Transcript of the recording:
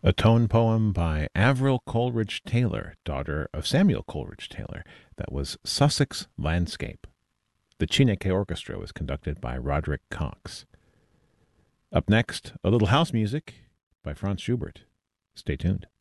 A tone poem by Avril Coleridge Taylor, daughter of Samuel Coleridge Taylor. That was Sussex Landscape. The Chineke Orchestra was conducted by Roderick Cox. Up next, a little house music by Franz Schubert. Stay tuned.